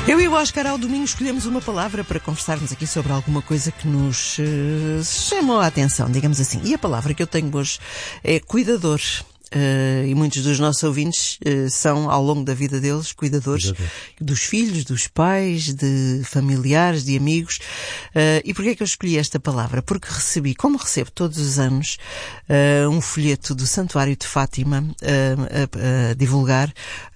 Eu e o Oscar ao domingo escolhemos uma palavra para conversarmos aqui sobre alguma coisa que nos chamou a atenção, digamos assim. E a palavra que eu tenho hoje é cuidador. E muitos dos nossos ouvintes são, ao longo da vida deles, cuidadores dos filhos, dos pais, de familiares, de amigos. E porquê é que eu escolhi esta palavra? Porque recebi, como recebo todos os anos, um folheto do Santuário de Fátima a divulgar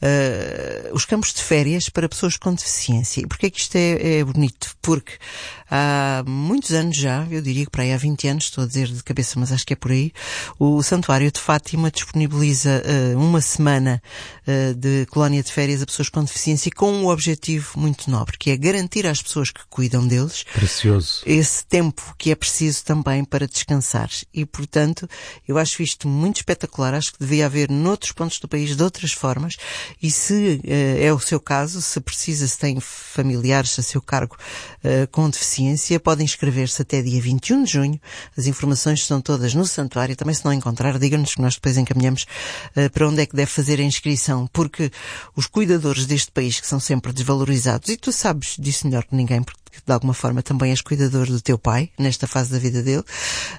os campos de férias para pessoas com deficiência. E porquê é que isto é bonito? Porque há muitos anos já, eu diria que para aí há 20 anos, estou a dizer de cabeça, mas acho que é por aí, o Santuário de Fátima disponibiliza uma semana de colónia de férias a pessoas com deficiência com um objetivo muito nobre, que é garantir às pessoas que cuidam deles precioso esse tempo que é preciso também para descansar. E, portanto, eu acho isto muito espetacular. Acho que devia haver noutros pontos do país de outras formas. E se é o seu caso, se precisa, se tem familiares a seu cargo com deficiência, podem inscrever-se até dia 21 de junho. As informações estão todas no santuário. Também, se não encontrar, digam-nos que nós depois encaminhamos para onde é que deve fazer a inscrição, porque os cuidadores deste país, que são sempre desvalorizados, e tu sabes disso melhor que ninguém, porque de alguma forma também és cuidador do teu pai, nesta fase da vida dele,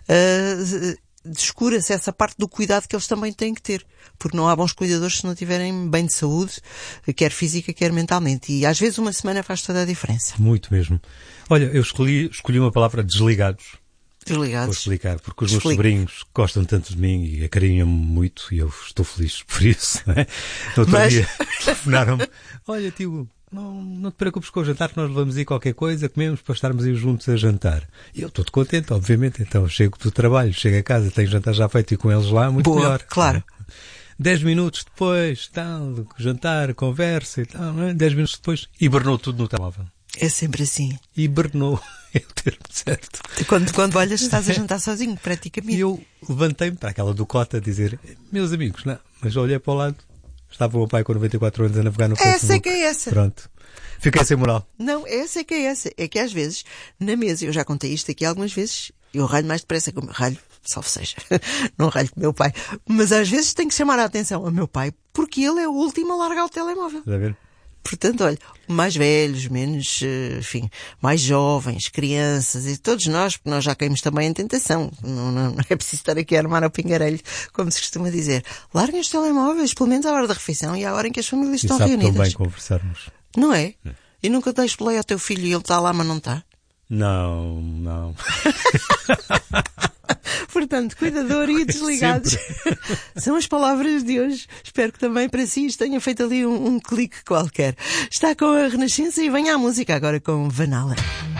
descura-se essa parte do cuidado que eles também têm que ter, porque não há bons cuidadores se não tiverem bem de saúde, quer física, quer mentalmente, e às vezes uma semana faz toda a diferença. Muito mesmo. Olha, eu escolhi uma palavra: desligados. Desligados. Vou explicar, porque os meus sobrinhos gostam tanto de mim e acarinham-me muito e eu estou feliz por isso, não é? No outro dia telefonaram-me: olha, tio, não te preocupes com o jantar, que nós vamos ir qualquer coisa, comemos para estarmos aí juntos a jantar. E eu estou contente, obviamente, então chego do trabalho, chego a casa, tenho jantar já feito e com eles lá, muito boa, melhor. Claro. 10 minutos depois, tal, jantar, conversa e tal, não é? 10 minutos depois, hibernou tudo no telemóvel. É sempre assim. Hibernou, é o termo certo. Quando olhas, estás a jantar sozinho, praticamente. E eu levantei-me para aquela do Cota a dizer: meus amigos, não, mas eu olhei para o lado, estava o meu pai com 94 anos a navegar no Facebook. Essa é que é essa. Pronto. Fiquei sem moral. Não, essa é que é essa. É que às vezes, na mesa, eu já contei isto aqui algumas vezes, eu ralho mais depressa que o meu ralho, salvo seja, não ralho com o meu pai, mas às vezes tenho que chamar a atenção ao meu pai, porque ele é o último a largar o telemóvel. Está a ver? Portanto, olha, mais velhos, menos, enfim, mais jovens, crianças, e todos nós, porque nós já caímos também em tentação. Não é preciso estar aqui a armar ao pingarelho, como se costuma dizer. Larguem os telemóveis, pelo menos à hora da refeição e à hora em que as famílias estão reunidas. E sabe tão bem conversarmos. Não é? E nunca dás play ao teu filho e ele está lá, mas não está? Não. Portanto, cuidador e desligados são as palavras de hoje. Espero que também para si isto tenha feito ali um clique qualquer. Está com a Renascença e vem à música agora com Vanala.